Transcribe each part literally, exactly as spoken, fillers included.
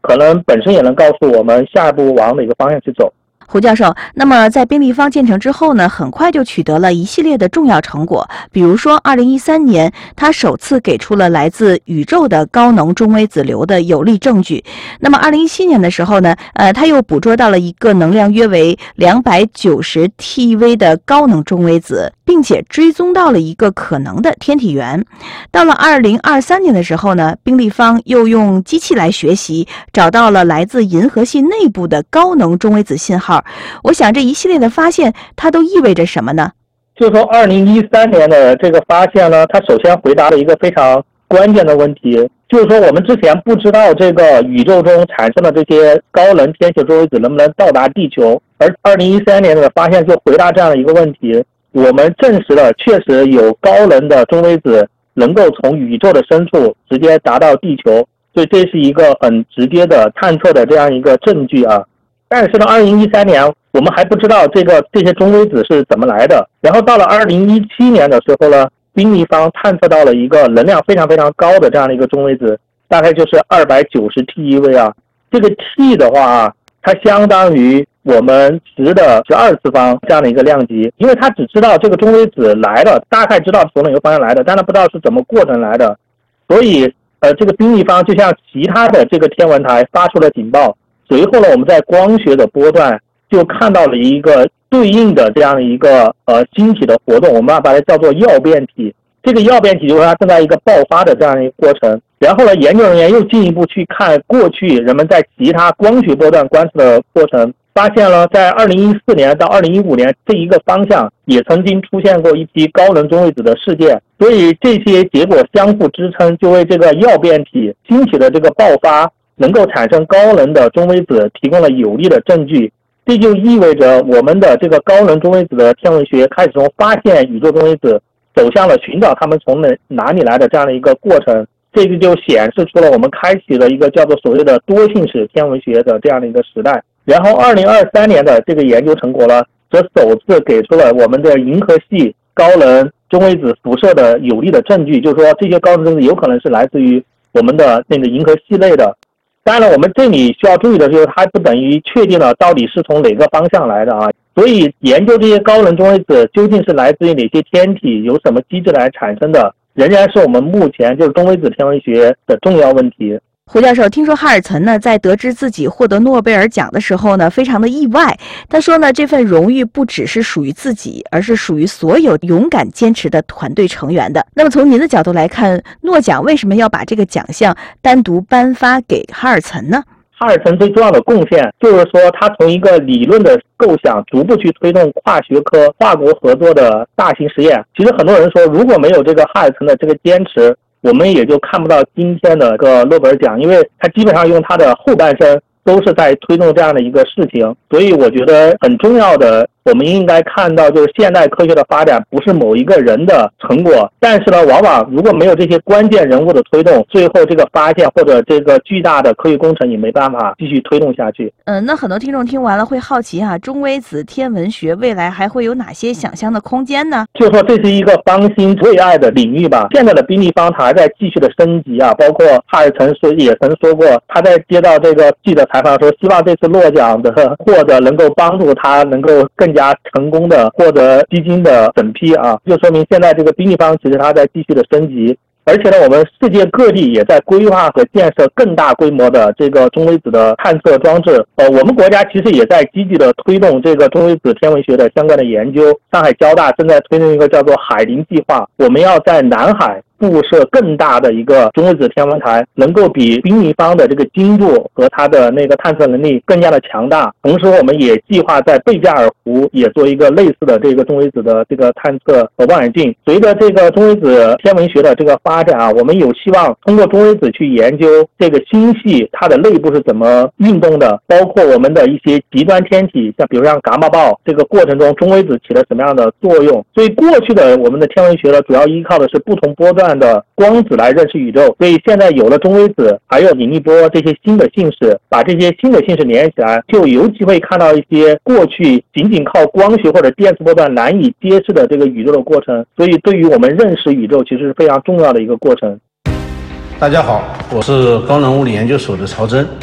可能本身也能告诉我们下一步往哪个方向去走。 胡教授，那么在冰立方建成之后呢，很快就取得了一系列的重要成果。比如说二零一三年，它首次给出了来自宇宙的高能中微子流的有力证据。那么二零一七年的时候呢，呃，它又捕捉到了一个能量约为两百九十 T eV 的高能中微子，并且追踪到了一个可能的天体源。到了二零二三年的时候呢，冰立方又用机器来学习，找到了来自银河系内部的高能中微子信号。我想这一系列的发现，它都意味着什么呢？ 就是说二零一三年的这个发现呢，它首先回答了一个非常关键的问题，就是说我们之前不知道这个宇宙中产生的这些高能天球中微子能不能到达地球，而二零一三年的发现就回答这样的一个问题，我们证实了确实有高能的中微子能够从宇宙的深处直接达到地球，所以这是一个很直接的探测的这样一个证据啊。但是呢，二零一三年我们还不知道这个这些中微子是怎么来的。然后到了二零一七年的时候呢，冰立方探测到了一个能量非常非常高的这样的一个中微子，大概就是二百九十 T eV 啊。这个 T 的话啊，它相当于我们十的十二次方这样的一个量级，因为它只知道这个中微子来了，大概知道从哪个方向来的，但它不知道是怎么过程来的。所以呃，这个冰立方就像其他的这个天文台发出了警报。随后呢，我们在光学的波段就看到了一个对应的这样一个呃星体的活动，我们把它叫做曜变体。这个曜变体就是它正在一个爆发的这样一个过程。然后呢，研究人员又进一步去看过去人们在其他光学波段观测的过程，发现了在二零一四年到二零一五年这一个方向也曾经出现过一批高能中微子的事件，所以这些结果相互支撑，就为这个曜变体星体的这个爆发能够产生高能的中微子提供了有力的证据。这就意味着我们的这个高能中微子的天文学开始从发现宇宙中微子走向了寻找它们从哪哪里来的这样的一个过程。这个就显示出了我们开启了一个叫做所谓的多性史天文学的这样的一个时代。然后二零二三年的这个研究成果呢，则首次给出了我们的银河系高能中微子辐射的有力的证据，就是说这些高能中微子有可能是来自于我们的那个银河系内的。当然了，我们这里需要注意的就是，它不等于确定了到底是从哪个方向来的啊。所以研究这些高能中微子究竟是来自于哪些天体，由什么机制来产生的，仍然是我们目前就是中微子天文学的重要问题。 胡教授，听说哈尔岑呢，在得知自己获得诺贝尔奖的时候呢，非常的意外。他说呢，这份荣誉不只是属于自己，而是属于所有勇敢坚持的团队成员的。那么从您的角度来看，诺奖为什么要把这个奖项单独颁发给哈尔岑呢？ 哈尔岑最重要的贡献就是说，他从一个理论的构想逐步去推动跨学科跨国合作的大型实验。其实很多人说，如果没有这个哈尔岑的这个坚持，我们也就看不到今天的个诺贝尔奖，因为他基本上用他的后半生都是在推动这样的一个事情。所以我觉得很重要的，我们应该看到就是现代科学的发展不是某一个人的成果，但是呢，往往如果没有这些关键人物的推动，最后这个发现或者这个巨大的科学工程也没办法继续推动下去。 嗯，那很多听众听完了会好奇啊，中微子天文学未来还会有哪些想象的空间呢？ 就是说这是一个方兴未艾的领域吧。现在的冰立方它还在继续的升级啊，包括哈尔岑说也曾说过，他在接到这个记者采访说，希望这次诺奖的获得能够帮助他能够更加成功的获得基金的审批啊，就说明现在这个冰立方其实它在继续的升级。而且呢，我们世界各地也在规划和建设更大规模的这个中微子的探测装置。呃，我们国家其实也在积极的推动这个中微子天文学的相关的研究。上海交大正在推动一个叫做海灵计划，我们要在南海布设更大的一个中微子天文台，能够比冰立方的这个精度和它的那个探测能力更加的强大。同时，我们也计划在贝加尔湖也做一个类似的这个中微子的这个探测和望远镜。随着这个中微子天文学的这个发展啊，我们有希望通过中微子去研究这个星系它的内部是怎么运动的，包括我们的一些极端天体，像比如像伽马暴这个过程中中微子起了什么样的作用。所以过去的我们的天文学呢，主要依靠的是不同波段的光子来认识宇宙，所以现在有了中微子还有引力波这些新的信使，把这些新的信使连起来，就有机会看到一些过去仅仅靠光学或者电磁波段难以揭示的这个宇宙的过程。所以对于我们认识宇宙其实是非常重要的一个过程。 大家好，我是高能物理研究所的曹真。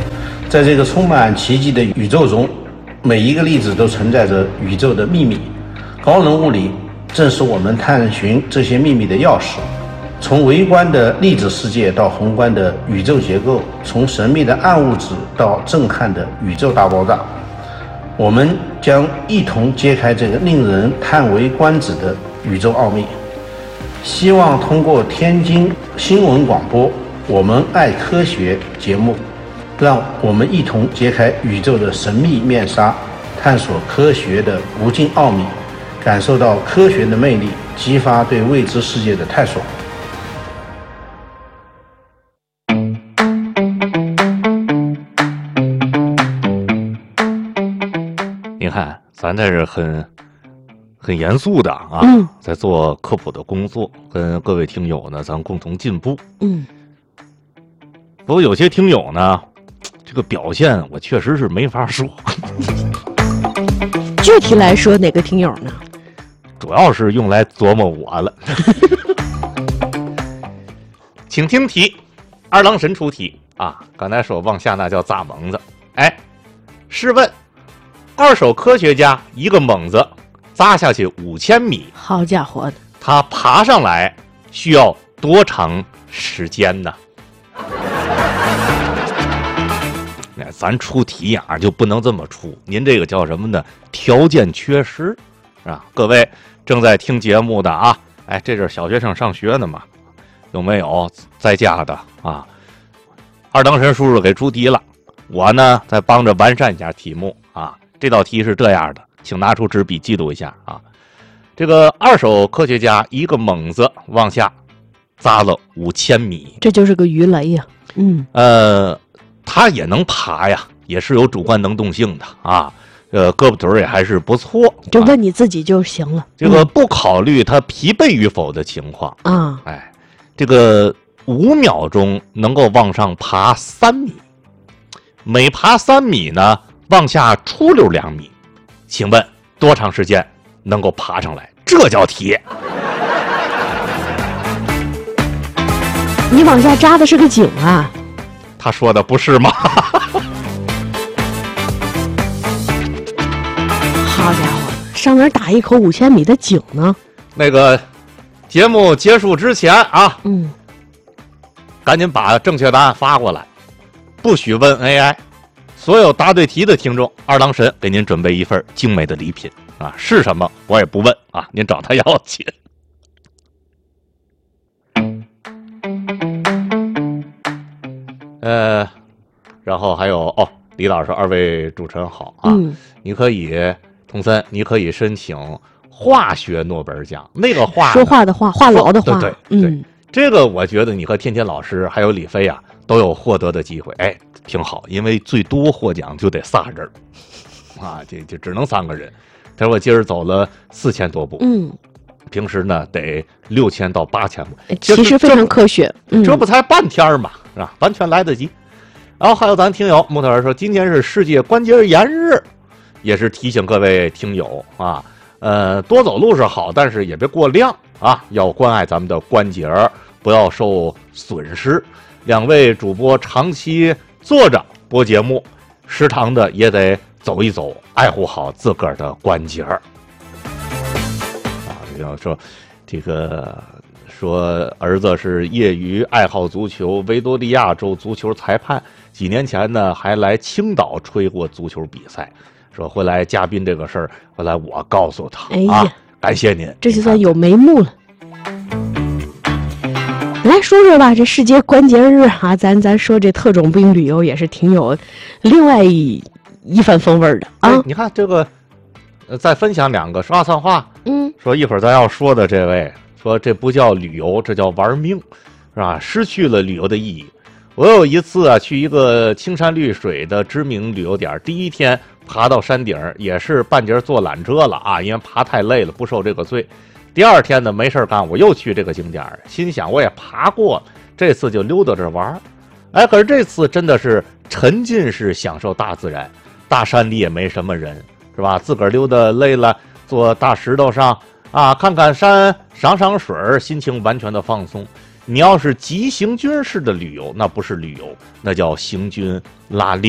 在这个充满奇迹的宇宙中，每一个粒子都存在着宇宙的秘密。高能物理正是我们探寻这些秘密的钥匙。从微观的粒子世界到宏观的宇宙结构，从神秘的暗物质到震撼的宇宙大爆炸，我们将一同揭开这个令人叹为观止的宇宙奥秘。希望通过天津新闻广播我们爱科学节目，让我们一同揭开宇宙的神秘面纱，探索科学的无尽奥秘，感受到科学的魅力，激发对未知世界的探索。 您看，咱这是很很严肃的啊， 嗯， 在做科普的工作，跟各位听友呢，咱共同进步。 嗯， 不过有些听友呢，这个表现我确实是没法说。 具体来说，哪个听友呢？ 主要是用来琢磨我了。请听题，二郎神出题啊！刚才说往下那叫砸猛子，哎，试问，二手科学家一个猛子砸下去五千米， 好家伙的， 他爬上来需要多长时间呢？那咱出题呀、啊，就不能这么出，您这个叫什么呢？条件缺失啊！各位正在听节目的啊，哎，这是小学生上学呢嘛，有没有在家的啊？二当神叔叔给出题了，我呢再帮着完善一下题目啊。这道题是这样的，请拿出纸笔记录一下啊。这个二手科学家一个猛子往下砸了五千米， 这就是个鱼雷呀、啊。嗯， 呃，他也能爬呀，也是有主观能动性的啊。呃，胳膊腿儿也还是不错， 就问你自己就行了。 这个不考虑他疲惫与否的情况啊、 嗯，哎，这个五秒钟能够往上爬三米，每爬三米呢，往下出溜两米，请问多长时间能够爬上来？这叫题。 你往下扎的是个井啊？ 他说的不是吗？ 好家伙，上哪儿打一口五千米的井呢？ 那个节目结束之前啊， 嗯， 赶紧把正确答案发过来，不许问 A I。所有答对题的听众，二郎神给您准备一份精美的礼品啊，是什么我也不问啊，您找他要去。呃，然后还有哦，李老师，二位主持人好啊， 嗯、 你可以。童森，你可以申请化学诺贝尔奖。那个化说话的话，话痨的话， 对对嗯对，这个我觉得你和天天老师还有李飞啊都有获得的机会，哎，挺好，因为最多获奖就得仨人啊，这就只能三个人。他说我今儿走了四千多步， 嗯， 平时呢得六千到八千步， 其实非常科学， 这, 这不才半天嘛，是吧？完全来得及。然后还有咱听友木头人说，今天是世界关节炎日。也是提醒各位听友啊，呃，多走路是好，但是也别过量啊，要关爱咱们的关节，不要受损失。两位主播长期坐着播节目，时常的也得走一走，爱护好自个儿的关节。啊，要说这个说儿子是业余爱好足球，维多利亚州足球裁判，几年前呢还来青岛吹过足球比赛。说回来嘉宾这个事儿，回来我告诉他、 哎呀啊，感谢您， 这就算有眉目了。来说说吧，这世界关节日啊，咱咱说这特种兵旅游也是挺有另外一一番风味的啊。 你看这个，呃，再分享两个说话算话。 嗯， 说一会儿咱要说的这位说这不叫旅游，这叫玩命，是吧？失去了旅游的意义。我有一次啊，去一个青山绿水的知名旅游点，第一天爬到山顶，也是半截坐缆车了啊，因为爬太累了，不受这个罪。第二天呢，没事干，我又去这个景点，心想我也爬过了，这次就溜达着玩。哎，可是这次真的是沉浸式享受大自然，大山里也没什么人，是吧？自个儿溜达累了，坐大石头上啊，看看山，赏赏水，心情完全的放松。你要是急行军式的旅游，那不是旅游，那叫行军拉练。